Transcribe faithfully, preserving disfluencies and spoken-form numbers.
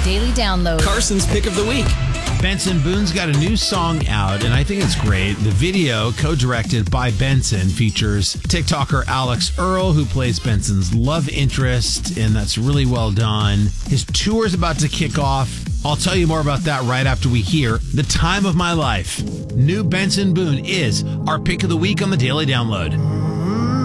Daily Download. Carson's Pick of the Week. Benson Boone's got a new song out, and I think it's great. The video, co-directed by Benson, features TikToker Alex Earl, who plays Benson's love interest, and that's really well done. His tour is about to kick off. I'll tell you more about that right after we hear The Time of My Life. New Benson Boone is our Pick of the Week on the Daily Download.